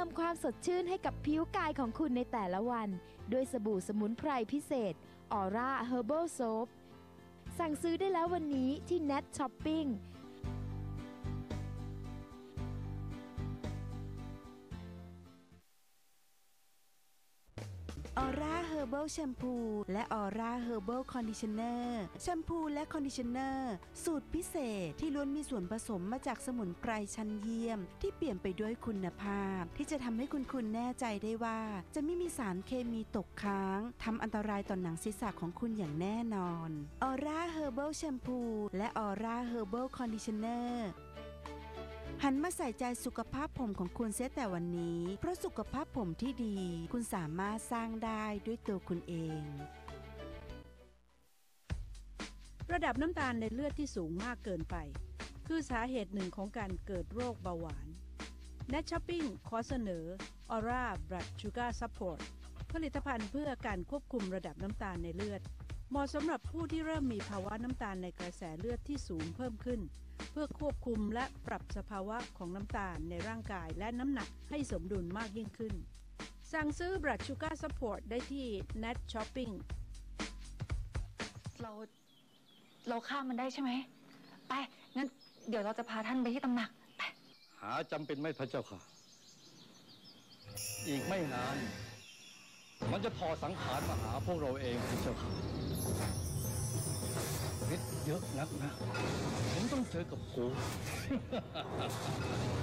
มความสดชื่นให้กับผิวกายของคุณในแต่ละวันด้วยสบู่สมุนไพรพิเศษ Aura Herbal Soap สั่งซื้อได้แล้ววันนี้ที่ Net Shopping Aura Herbal Shampoo และ Aura Herbal Conditioner แชมพูและคอนดิชเนอร์สูตรพิเศษที่ล้วนมีส่วนผสมมาจากสมุนไพรชั้นเยี่ยมที่เปี่ยมไปด้วยคุณภาพที่จะทำให้คุณแน่ใจได้ว่าจะไม่มีสารเคมีตกค้างทำอันตรายต่อหนังศีรษะของคุณอย่างแน่นอน Aura Herbal Shampoo และ Aura Herbal Conditionerหันมาใส่ใจสุขภาพผมของคุณเสียแต่วันนี้เพราะสุขภาพผมที่ดีคุณสามารถสร้างได้ด้วยตัวคุณเองระดับน้ำตาลในเลือดที่สูงมากเกินไปคือสาเหตุหนึ่งของการเกิดโรคเบาหวาน Net Shopping ขอเสนอ Aura Blood Sugar Support ผลิตภัณฑ์เพื่อการควบคุมระดับน้ำตาลในเลือดเหมาะสำหรับผู้ที่เริ่มมีภาวะน้ำตาลในกระแสเลือดที่สูงเพิ่มขึ้นเพื่อควบคุมและปรับสภาวะของน้ำตาลในร่างกายและน้ำหนักให้สมดุลมากยิ่งขึ้นสั่งซื้อ Blood Sugar Support ได้ที่ Net Shopping เราฆ่ามันได้ใช่ไหมไปงั้นเดี๋ยวเราจะพาท่านไปที่ตำหนักไปหาจำเป็นไหมพระเจ้าค่ะอีกไม่นานมันจะถอดสังขารมาหาพวกเราเองพระเจ้าค่ะฤทธิ์เยอะนักนะผมต้องเจอกับกู